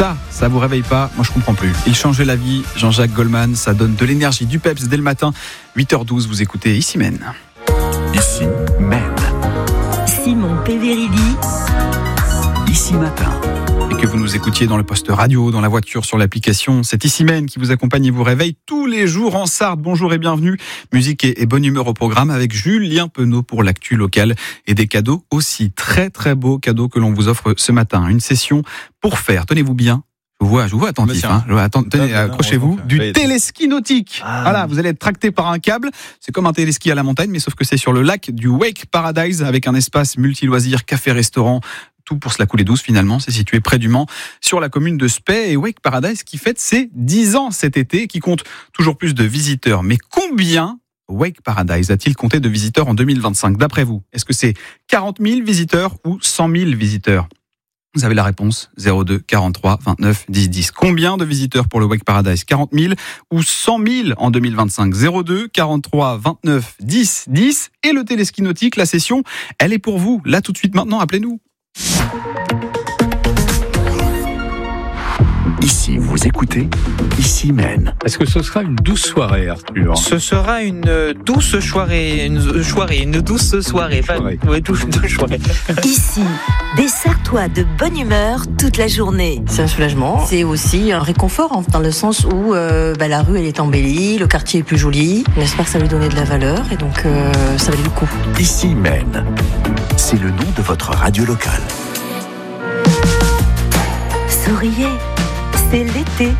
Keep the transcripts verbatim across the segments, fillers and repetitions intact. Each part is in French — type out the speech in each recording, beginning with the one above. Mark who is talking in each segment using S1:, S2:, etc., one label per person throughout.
S1: Ça, ça vous réveille pas? Moi, je comprends plus. Il changeait la vie, Jean-Jacques Goldman. Ça donne de l'énergie, du peps dès le matin. huit heures douze, vous écoutez Ici Mène.
S2: Ici Mène.
S3: Simon Péveridi.
S2: Ici Matin.
S1: Et que vous nous écoutiez dans le poste radio, dans la voiture, sur l'application, c'est Ici Mène qui vous accompagne et vous réveille tous les jours en Sarthe. Bonjour et bienvenue. Musique et, et bonne humeur au programme avec Julien Penaud pour l'actu locale et des cadeaux aussi. Très très beaux cadeaux que l'on vous offre ce matin. Une session pour faire, tenez-vous bien. Je vous vois, je vous vois attentif. Hein. Je vois, attends, tenez, accrochez-vous. Du téléski nautique. Ah. Voilà, vous allez être tracté par un câble. C'est comme un téléski à la montagne, mais sauf que c'est sur le lac du Wake Paradise avec un espace multi-loisirs, café-restaurant. Tout pour se la couler douce finalement, c'est situé près du Mans, sur la commune de Spey, et Wake Paradise qui fête ses dix ans cet été, qui compte toujours plus de visiteurs. Mais combien Wake Paradise a-t-il compté de visiteurs en deux mille vingt-cinq d'après vous? Est-ce que c'est quarante mille visiteurs ou cent mille visiteurs? Vous avez la réponse, zéro deux quarante-trois vingt-neuf dix dix. Combien de visiteurs pour le Wake Paradise? quarante mille ou cent mille en deux mille vingt-cinq? zéro deux quarante-trois vingt-neuf dix dix. Et le téléski nautique, la session, elle est pour vous. Là tout de suite maintenant, appelez-nous.
S2: Ici, vous écoutez Ici Mène.
S4: Est-ce que ce sera une douce soirée, Arthur?
S5: Ce sera une douce soirée, une soirée, une douce soirée. Enfin,
S4: soirée.
S5: Ouais, douce, douce soirée.
S3: Ici, dessert-toi de bonne humeur toute la journée.
S6: C'est un soulagement, c'est aussi un réconfort dans le sens où euh, bah, la rue elle est embellie, le quartier est plus joli. On espère que ça va lui donner de la valeur et donc euh, ça valait le coup.
S2: Ici Mène. C'est le nom de votre radio locale.
S3: Souriez, c'est l'été.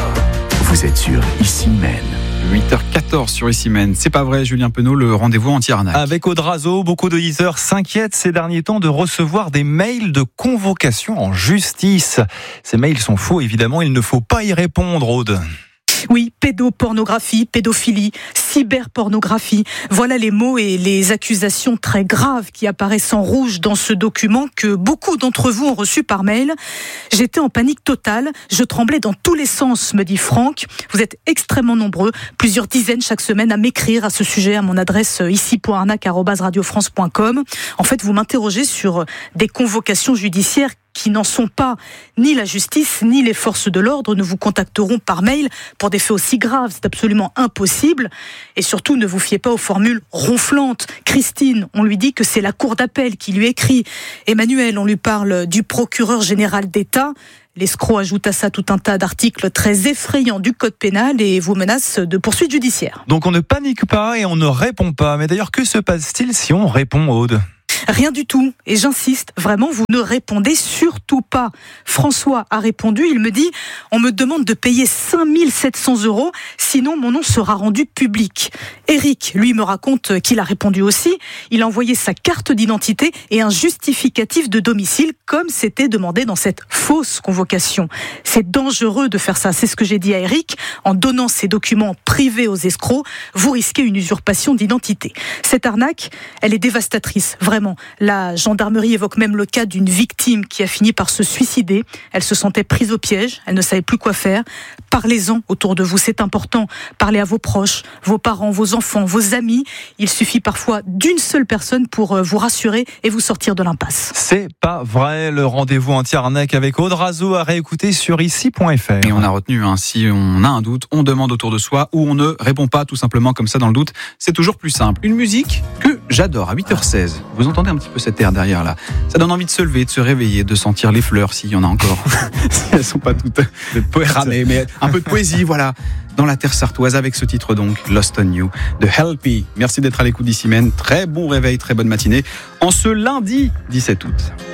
S2: Vous êtes sur Ici Mène.
S1: huit heures quatorze sur Ici Mène. C'est pas vrai, Julien Penaud, le rendez-vous anti-arnaque.
S7: Avec Audrazo, beaucoup d'auditeurs s'inquiètent ces derniers temps de recevoir des mails de convocation en justice. Ces mails sont faux, évidemment, il ne faut pas y répondre, Aude.
S8: Oui, pédopornographie, pédophilie, cyberpornographie. Voilà les mots et les accusations très graves qui apparaissent en rouge dans ce document que beaucoup d'entre vous ont reçu par mail. J'étais en panique totale, je tremblais dans tous les sens, me dit Franck. Vous êtes extrêmement nombreux, plusieurs dizaines chaque semaine à m'écrire à ce sujet à mon adresse ici point arnaque arobase radio france point com. En fait, vous m'interrogez sur des convocations judiciaires qui n'en sont pas. Ni la justice, ni les forces de l'ordre ne vous contacteront par mail pour des faits aussi graves. C'est absolument impossible. Et surtout, ne vous fiez pas aux formules ronflantes. Christine, on lui dit que c'est la cour d'appel qui lui écrit. Emmanuel, on lui parle du procureur général d'État. L'escroc ajoute à ça tout un tas d'articles très effrayants du code pénal et vous menace de poursuites judiciaires.
S7: Donc on ne panique pas et on ne répond pas. Mais d'ailleurs, que se passe-t-il si on répond, Aude ?
S8: Rien du tout. Et j'insiste, vraiment, vous ne répondez surtout pas. François a répondu, il me dit « On me demande de payer cinq mille sept cents euros, sinon mon nom sera rendu public. » Eric, lui, me raconte qu'il a répondu aussi. Il a envoyé sa carte d'identité et un justificatif de domicile, comme c'était demandé dans cette fausse convocation. C'est dangereux de faire ça, c'est ce que j'ai dit à Eric. En donnant ces documents privés aux escrocs, vous risquez une usurpation d'identité. Cette arnaque, elle est dévastatrice, vraiment. La gendarmerie évoque même le cas d'une victime qui a fini par se suicider. Elle se sentait prise au piège, elle ne savait plus quoi faire. Parlez-en autour de vous, c'est important. Parlez à vos proches, vos parents, vos enfants, vos amis. Il suffit parfois d'une seule personne pour vous rassurer et vous sortir de l'impasse.
S7: C'est pas vrai, le rendez-vous anti-arnaque avec Audrazo à réécouter sur ici point f r.
S1: Et on a retenu, hein, si on a un doute, on demande autour de soi ou on ne répond pas tout simplement comme ça dans le doute. C'est toujours plus simple. Une musique que j'adore à huit heures seize. Vous entendez un petit peu cet air derrière là. Ça donne envie de se lever, de se réveiller, de sentir les fleurs s'il y en a encore. Elles sont pas toutes cramées, mais un peu de poésie, voilà. Dans la terre sartoise avec ce titre donc, Lost on You, de Helpy. Merci d'être à l'écoute d'Ici Mène. Très bon réveil, très bonne matinée. En ce lundi dix-sept août.